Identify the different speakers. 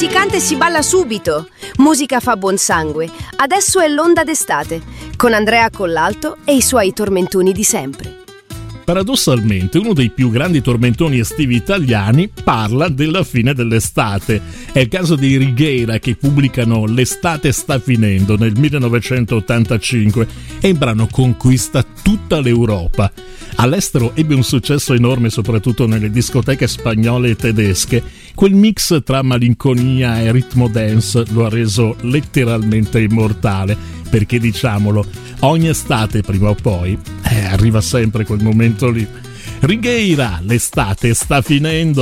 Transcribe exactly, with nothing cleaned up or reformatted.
Speaker 1: terrificante si balla subito. Musica fa buon sangue. Adesso è l'onda d'estate, con Andrea Collalto e i suoi tormentoni di sempre.
Speaker 2: Paradossalmente, uno dei più grandi tormentoni estivi italiani parla della fine dell'estate. È il caso dei Righeira, che pubblicano L'estate sta finendo nel millenovecentottantacinque e il brano conquista tutta l'Europa. All'estero ebbe un successo enorme soprattutto nelle discoteche spagnole e tedesche. Quel mix tra malinconia e ritmo dance lo ha reso letteralmente immortale, perché diciamolo, ogni estate prima o poi eh, arriva sempre quel momento lì. Righeira, l'estate sta finendo.